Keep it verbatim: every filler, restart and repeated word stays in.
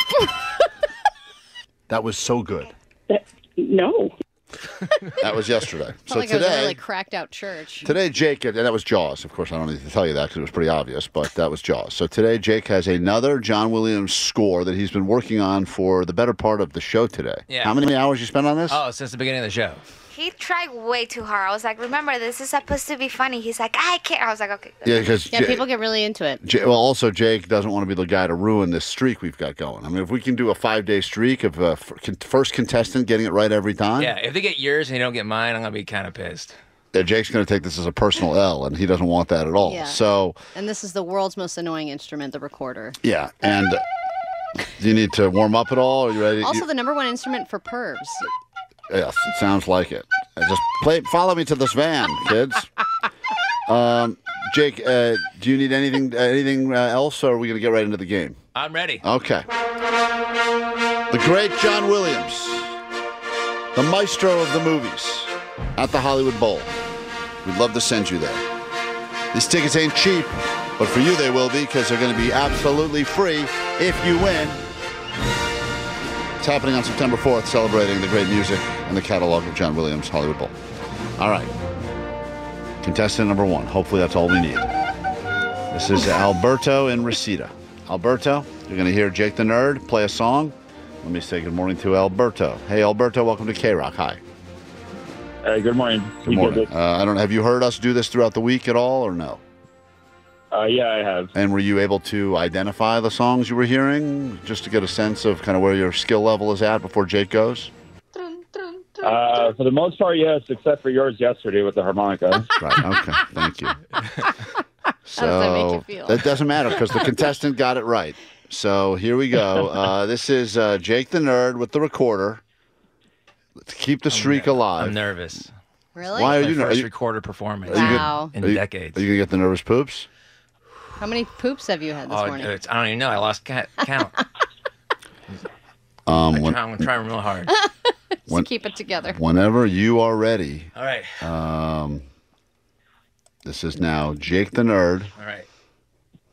That was so good. That, no. That was yesterday. so like it was today, a really cracked out church. today, Jake, and that was Jaws. Of course, I don't need to tell you that because it was pretty obvious, but that was Jaws. So today, Jake has another John Williams score that he's been working on for the better part of the show today. Yeah. How many hours you spent on this? Oh, since the beginning of the show. He tried way too hard. I was like, remember, this is supposed to be funny. He's like, I can't. I was like, okay. Good. Yeah, because Yeah, people get really into it. well, also Jake doesn't want to be the guy to ruin this streak we've got going. I mean, if we can do a five-day streak of uh, f- con- first contestant getting it right every time, Yeah, if they get yours and you don't get mine, I'm going to be kind of pissed. uh, Jake's going to take this as a personal L, and he doesn't want that at all. Yeah. So, And this is the world's most annoying instrument, the recorder. yeah, and uh, do you need to warm up at all? Are you ready? Also, You- the number one instrument for pervs. Yes, it sounds like it. Uh, Just play. Follow me to this van, kids. Um, Jake, uh, do you need anything uh, anything uh, else, or are we going to get right into the game? I'm ready. Okay. The great John Williams, the maestro of the movies, at the Hollywood Bowl. We'd love to send you there. These tickets ain't cheap, but for you they will be because they're going to be absolutely free if you win. It's happening on September fourth, celebrating the great music and the catalog of John Williams' Hollywood Bowl. All right. Contestant number one. Hopefully that's all we need. This is Alberto and Reseda. Alberto, you're going to hear Jake the Nerd play a song. Let me say good morning to Alberto. Hey, Alberto, welcome to K-Rock. Hi. Uh, good morning. Good morning. Uh, I don't. Have you heard us do this throughout the week at all, or no? Uh, yeah, I have. And were you able to identify the songs you were hearing, just to get a sense of kind of where your skill level is at before Jake goes? Uh, for the most part, yes, except for yours yesterday with the harmonica. Right. Okay. Thank you. So How does that make you feel? That doesn't matter because the contestant got it right. So here we go. Uh, this is uh, Jake the Nerd with the recorder. Let's keep the streak alive. I'm nervous. Really? Why are My you ner- first are you- recorded performance Are you good- Wow. in Are you- decades. Are you gonna get the nervous poops? How many poops have you had this oh, morning? it's, I don't even know. I lost ca- count. Um, when, I'm trying real hard. Just when- keep it together. whenever you are ready, All right. um, this is now Jake the Nerd All right.